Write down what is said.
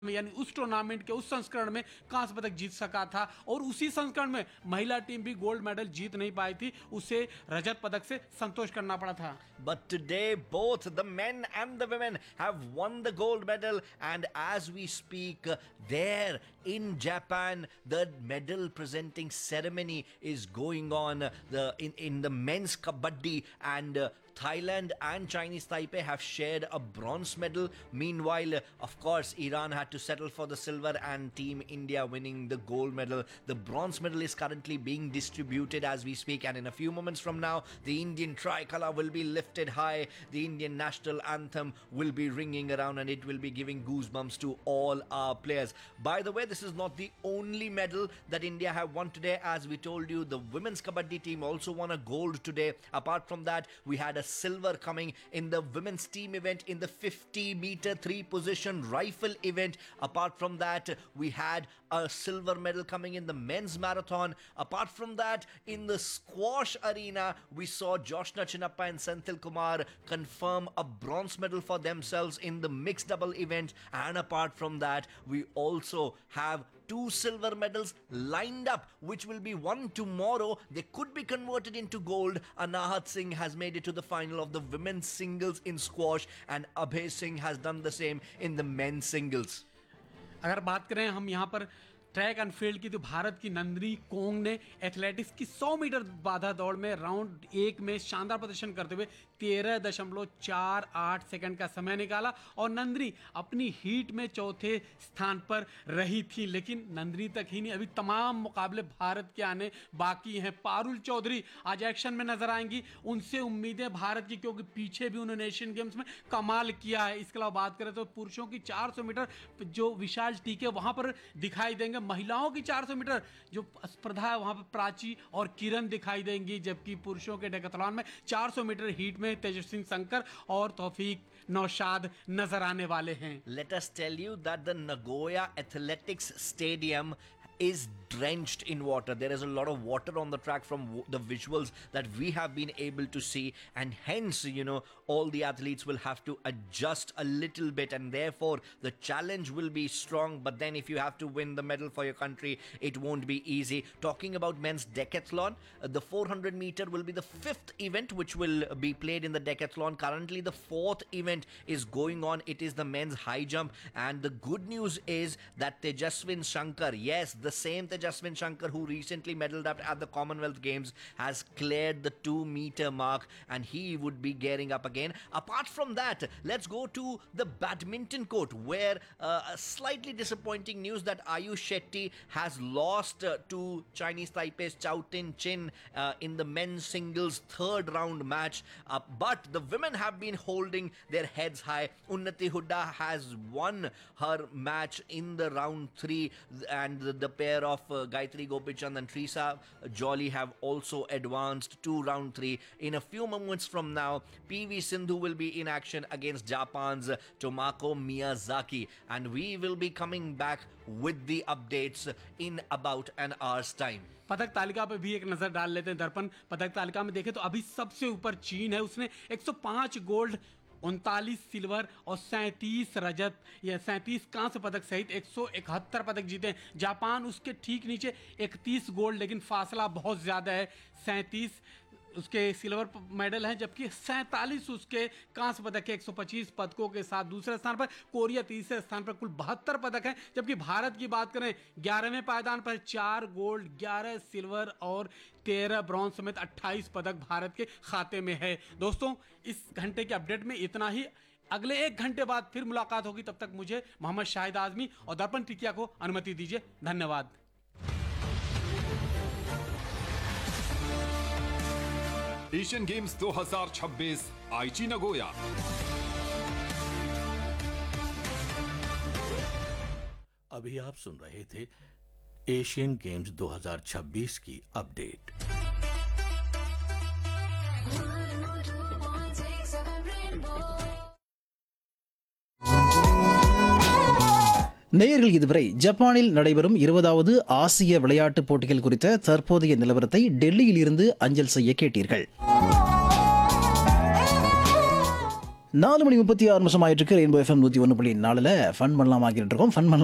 यानी उस टूर्नामेंट के उस संस्करण में कांस्य पदक जीत सका था और उसी संस्करण में महिला टीम भी गोल्ड मेडल जीत नहीं पाई थी, उसे रजत पदक से संतोष करना पड़ा था। But today, both the men and the women have won the gold medal, and as we speak, there in Japan, the medal presenting ceremony is going on. In the men's kabaddi, and Thailand and Chinese Taipei have shared a bronze medal. Meanwhile, of course, Iran had to settle for the silver and Team India winning the gold medal. The bronze medal is currently being distributed as we speak, and in a few moments from now, the Indian tricolor will be lifted high. The Indian national anthem will be ringing around, and it will be giving goosebumps to all our players. By the way, this is not the only medal that India have won today. As we told you, the women's kabaddi team also won a gold today. Apart from that, we had a silver coming in the women's team event in the 50-meter three-position rifle event. Apart from that, we had a silver medal coming in the men's marathon. Apart from that, in the squash arena, we saw Joshna Chinnappa and Senthil Kumar confirm a bronze medal for themselves in the mixed double event. And apart from that, we also have 2 silver medals lined up, which will be won tomorrow. They could be converted into gold. Anahat Singh has made it to the final of the women's singles in squash, and Abhay Singh has done the same in the men's singles. अगर बात करें हम यहाँ पर track and field की, तो भारत की Nandini Kong ने एथलेटिक्स की 100 मीटर बाधा दौड़ में राउंड 1 में शानदार प्रदर्शन करते हुए 13.48 सेकंड का समय निकाला और नंदिनी अपनी हीट में चौथे स्थान पर रही थी। लेकिन नंदिनी तक ही नहीं, अभी तमाम मुकाबले भारत के आने बाकी हैं। पारुल चौधरी आज एक्शन में नजर आएंगी, उनसे उम्मीदें भारत की, क्योंकि पीछे भी उन्होंने एशियन गेम्स में कमाल किया है। इसके अलावा बात करें तो पुरुषों की 400 मीटर जो विशाल टीके वहां पर दिखाई देंगे। महिलाओं की 400 मीटर जो स्पर्धा है वहां पर प्राची और किरण दिखाई देंगी, जबकि पुरुषों के डेकाथलॉन में 400 मीटर हीट में तेजस्वी शंकर और तौफीक नौशाद नजर आने वाले हैं। Let us tell you that the Nagoya Athletics Stadium is drenched in water. There is a lot of water on the track from the visuals that we have been able to see, and hence, all the athletes will have to adjust a little bit, and therefore the challenge will be strong. But then if you have to win the medal for your country, it won't be easy. Talking about men's decathlon, the 400 meter will be the 5th event which will be played in the decathlon. Currently the 4th event is going on. It is the men's high jump, and the good news is that Tejaswin Shankar, yes, the same Tejaswin Shankar who recently medaled up at the Commonwealth Games, has cleared the 2-meter mark, and he would be gearing up again. Apart from that, let's go to the badminton court, where a slightly disappointing news that Ayush Shetty has lost to Chinese Taipei's Chao Tin Chin in the men's singles 3rd round match. But the women have been holding their heads high. Unnati Hooda has won her match in the round 3, and the pair of Gayatri Gopichand and Teresa Jolly have also advanced to round 3. In a few moments from now, PV Sindhu will be in action against Japan's Tomoko Miyazaki, and we will be coming back with the updates in about an hour's time. पदक तालिका पे भी एक नजर डाल लेते हैं। दर्पण पदक तालिका में देखें तो अभी सबसे ऊपर चीन है, उसने 105 गोल्ड, 39 सिल्वर और 37 रजत या 37 कांस्य पदक सहित 171 पदक जीते। जापान उसके ठीक नीचे 31 गोल्ड, लेकिन फासला बहुत ज़्यादा है। 37 उसके सिल्वर मेडल हैं, जबकि 47 उसके कांस्य पदक के 125 पदकों के साथ दूसरे स्थान पर। कोरिया तीसरे स्थान पर, कुल 72 पदक हैं। जबकि भारत की बात करें 11वें पायदान पर 4 गोल्ड, 11 सिल्वर और 13 ब्रॉन्ज समेत 28 पदक भारत के खाते में है। दोस्तों, इस घंटे के अपडेट में इतना ही। अगले 1 घंटे बाद फिर मुलाकात होगी, तब तक मुझे मोहम्मद शाहिद आजमी और दर्पण टिकिया को अनुमति दीजिए। धन्यवाद। एशियन गेम्स 2026 आईची नगोया। अभी आप सुन रहे थे एशियन गेम्स 2026 की अपडेट। நேயர்கள் இதுவரை ஜப்பானில் நடைபெறும் 20வது ஆசிய விளையாட்டுப் போட்டிகள் குறித்த தற்போதைய நிலவரத்தை டெல்லியில் இருந்து அஞ்சல் செய்ய கேட்டீர்கள். 4:36 ஆயிட்டு இருக்கு. ரெயின்போ FM 101.4 ஃபன் பண்ணலாம் ஆக்கிட்டு இருக்கோம். ஃபன் பண்ணலாம்